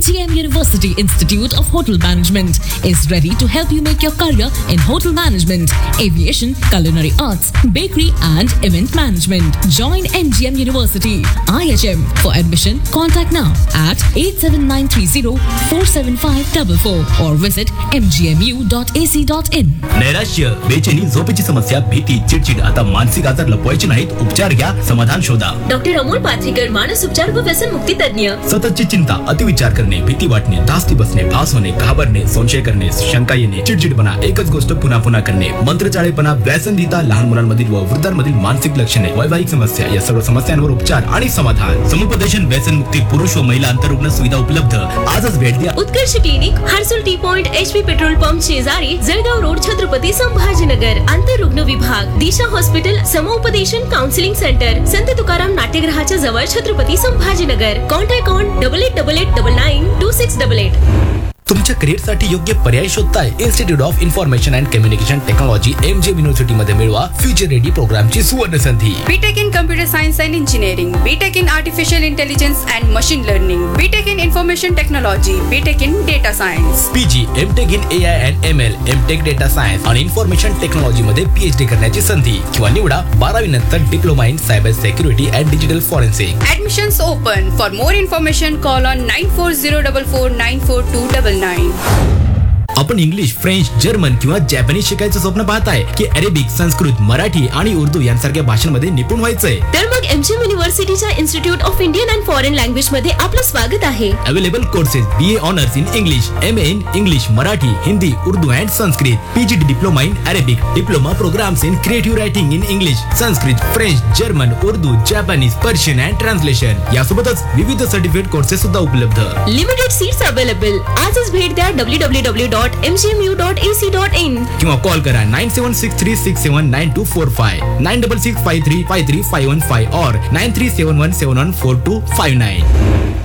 MGM University Institute of Hotel Management is ready to help you make your career in hotel management, aviation, culinary arts, bakery and event management. Join MGM University, IHM. For admission, contact now at 87930-47544 or visit mgmu.ac.in. नैराश्य, बेचैनी, झोपेची समस्या, भीती, चिडचिड आता मानसिक आजार लपवायचे नाहीत. उपचार घ्या, समाधान शोधा. डॉक्टर अमोल पाथरीकर, मानस उपचार व व्यसन मुक्ती तज्ञ. सततची चिंता, अतिविचार करणे, भीती वाटणे, धास्ती बसणे, भास होणे, घाबरणे, संशय करणे, शंका येणे, चिडचिडपणा, एकच गोष्ट पुन्हा पुन्हा करणे, मंत्रचाळेपणा, व्यसनधीता, लहान मुलांमधील व वृद्धांमधील मानसिक लक्षणे, वैवाहिक समस्या या सर्व समस्यांवर उपचार आणि समाधान. समुपदेशन, व्यसन मुक्ती, पुरुष व महिला अंतरुग्ण सुविधा उपलब्ध. आजच भेट द्या. उत्कर्ष clinic, Harsul T point, HP petrol pump शेजारी, जळगाव रोड, छत्रपती संभाजीनगर. अंतरुग्ण विभाग, दिशा हॉस्पिटल, समुपदेशन काउन्सिलिंग सेंटर, संत तुकाराम नाट्यगृहाच्या जवळ, छत्रपती संभाजीनगर. Contact on 8888992688. तुमच्या करिअरसाठी योग्य पर्याय शोधताय? Institute of information and communication technology MGM university मध्ये मिळवा फ्युचर रेडी प्रोग्रामची सुवर्ण संधी. BTech in Computer Science and Engineering, BTech in Artificial Intelligence and Machine Learning, BTech in Information Technology, BTech in Data Science. PG, MTech in AI and ML, MTech Data Science आणि information technology मध्ये PhD करण्याची संधी किंवा निवडा 12वी नंतर diploma in cyber security and digital forensic. Admissions open. For more information, call on 9404494299. आपण English, French, German किंवा जॅपनीज शिकायचं स्वप्न पाहताय की अरेबिक, संस्कृत, मराठी आणि उर्दू यांसारख्या भाषांमध्ये निपुण व्हायचंय? तर मग MGM युनिव्हर्सिटीच्या institute of Indian and foreign language मध्ये आपलं स्वागत आहे. Available courses BA honours in English, MA in English, Marathi, Hindi, Urdu and Sanskrit, PGD diploma in Arabic, diploma programs in creative writing in English, Sanskrit, French, German, Urdu, Japanese, Persian and translation यासोबतच विविध certificate courses सुद्धा उपलब्ध. Limited seats available. आजच भेट द्या www.mgmu.ac.in किंवा call करा 9763679245, 9665353515 और 9371714259.